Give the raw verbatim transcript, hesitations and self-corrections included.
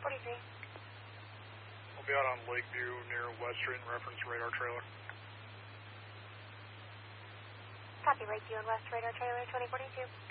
forty-three. I'll be out on Lakeview near West Street and reference radar trailer. Copy, Lakeview and West radar trailer twenty forty-two.